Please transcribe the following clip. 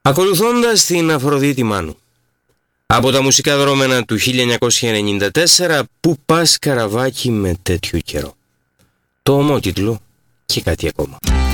Ακολουθώντας την Αφροδίτη Μάνου. Από τα μουσικά δρόμενα του 1994, «Πού πας καραβάκι με τέτοιο καιρό». Το ομότιτλο και κάτι ακόμα.